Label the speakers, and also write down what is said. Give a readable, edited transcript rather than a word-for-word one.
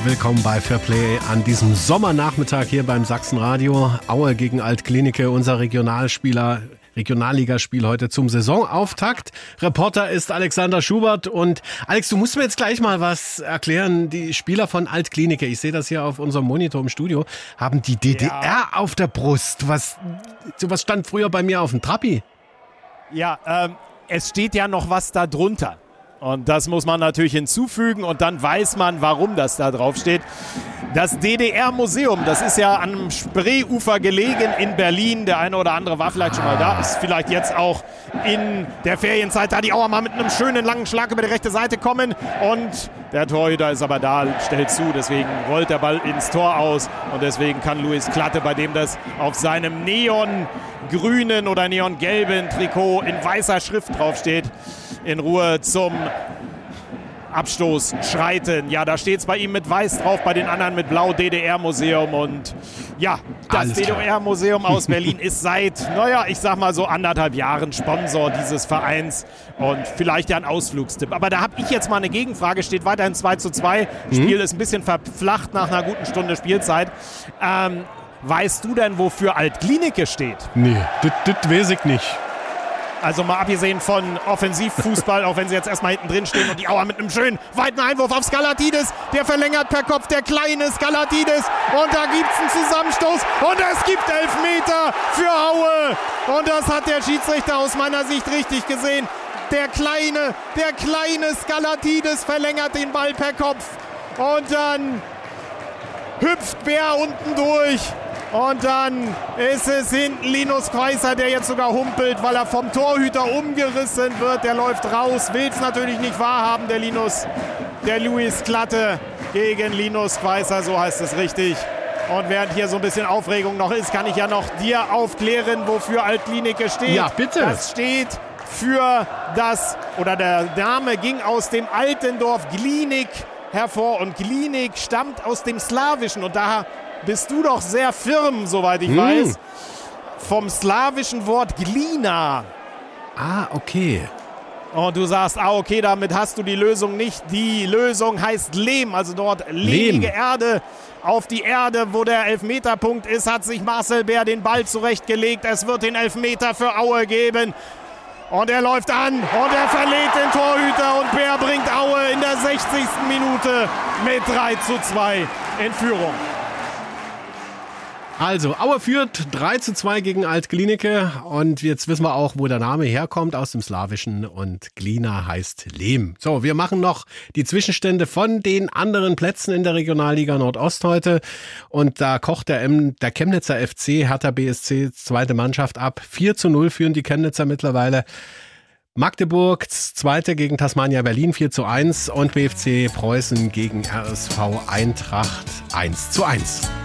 Speaker 1: Willkommen bei Fairplay an diesem Sommernachmittag hier beim Sachsenradio. Aue gegen Alt-Glienicke, unser Regionalligaspiel heute zum Saisonauftakt. Reporter ist Alexander Schubert. Und Alex, du musst mir jetzt gleich mal was erklären. Die Spieler von Alt-Glienicke, ich sehe das hier auf unserem Monitor im Studio, haben die DDR auf der Brust. Sowas stand früher bei mir auf dem Trabi.
Speaker 2: Ja, es steht ja noch was da drunter. Und das muss man natürlich hinzufügen und dann weiß man, warum das da drauf steht. Das DDR-Museum, das ist ja am Spreeufer gelegen in Berlin. Der eine oder andere war vielleicht schon mal da, ist vielleicht jetzt auch in der Ferienzeit da. Die Auer mal mit einem schönen langen Schlag über die rechte Seite kommen. Und der Torhüter ist aber da, stellt zu. Deswegen rollt der Ball ins Tor aus. Und deswegen kann Luis Klatte, bei dem das auf seinem neongrünen oder neongelben Trikot in weißer Schrift draufsteht, in Ruhe zum Abstoß schreiten. Ja, da steht es bei ihm mit weiß drauf, bei den anderen mit blau, DDR-Museum. Und ja, das DDR-Museum aus Berlin ist seit, ich sag mal so 1,5 Jahren Sponsor dieses Vereins und vielleicht ja ein Ausflugstipp. Aber da habe ich jetzt mal eine Gegenfrage, steht weiterhin 2:2. Spiel ist ein bisschen verflacht nach einer guten Stunde Spielzeit. Weißt du denn, wofür Alt-Glienicke steht?
Speaker 1: Nee, das weiß ich nicht.
Speaker 2: Also mal abgesehen von Offensivfußball, auch wenn sie jetzt erstmal hinten drin stehen und die Auer mit einem schönen weiten Einwurf auf Skalatidis, der verlängert per Kopf, der kleine Skalatidis, und da gibt es einen Zusammenstoß und es gibt Elfmeter für Aue und das hat der Schiedsrichter aus meiner Sicht richtig gesehen. Der kleine Skalatidis verlängert den Ball per Kopf und dann hüpft Bär unten durch. Und dann ist es hinten Linus Quaißer, der jetzt sogar humpelt, weil er vom Torhüter umgerissen wird. Der läuft raus, will es natürlich nicht wahrhaben, der Luis Klatte gegen Linus Quaißer, so heißt es richtig. Und während hier so ein bisschen Aufregung noch ist, kann ich ja noch dir aufklären, wofür Alt-Glienicke steht.
Speaker 1: Ja, bitte.
Speaker 2: Das steht für der Name ging aus dem alten Dorf Glienik hervor. Und Glienik stammt aus dem Slawischen und da bist du doch sehr firm, soweit ich weiß, vom slawischen Wort Glina.
Speaker 1: Ah, okay.
Speaker 2: Und du sagst, okay, damit hast du die Lösung nicht. Die Lösung heißt Lehm, also dort lehmige Erde. Auf die Erde, wo der Elfmeterpunkt ist, hat sich Marcel Bär den Ball zurechtgelegt. Es wird den Elfmeter für Aue geben. Und er läuft an und er verlädt den Torhüter und Bär bringt Aue in der 60. Minute mit 3:2 in Führung.
Speaker 1: Also, Aue führt 3:2 gegen Alt-Glienicke und jetzt wissen wir auch, wo der Name herkommt, aus dem Slawischen, und Glina heißt Lehm. So, wir machen noch die Zwischenstände von den anderen Plätzen in der Regionalliga Nordost heute und da kocht der Chemnitzer FC Hertha BSC zweite Mannschaft ab. 4:0 führen die Chemnitzer mittlerweile. Magdeburg, zweite gegen Tasmania Berlin 4:1 und BFC Preußen gegen RSV Eintracht 1:1.